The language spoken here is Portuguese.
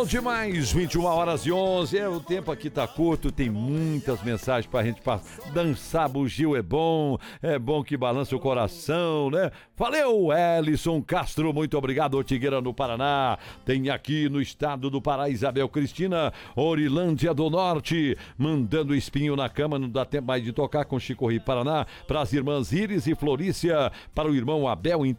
demais, 21h11. O tempo aqui tá curto, tem muitas mensagens pra gente passar. Dançar bugio é bom que balança o coração, né? Valeu, Ellison Castro, muito obrigado, Ortigueira no Paraná. Tem aqui no estado do Pará, Isabel Cristina, Orilândia do Norte, mandando espinho na cama, não dá tempo mais de tocar com Chico Rio Paraná, para as irmãs Iris e Florícia, para o irmão Abel em